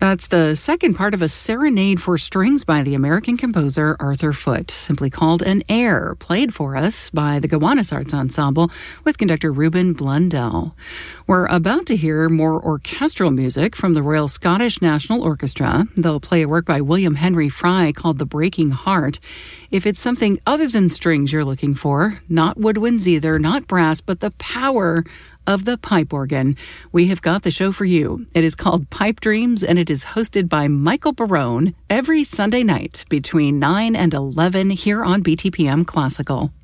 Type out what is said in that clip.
That's the second part of a serenade for strings by the American composer Arthur Foote, simply called an air, played for us by the Gowanus Arts Ensemble with conductor Ruben Blundell. We're about to hear more orchestral music from the Royal Scottish National Orchestra. They'll play a work by William Henry Fry called The Breaking Heart. If it's something other than strings you're looking for, not woodwinds either, not brass, but the power of the pipe organ, we have got the show for you. It is called Pipe Dreams, and it is hosted by Michael Barone every Sunday night between 9 and 11 here on BTPM Classical.